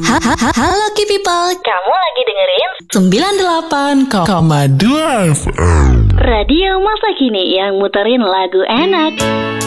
Halo Ki People, Kamu lagi dengerin 98,2 FM. Radio Masa Kini yang muterin lagu enak.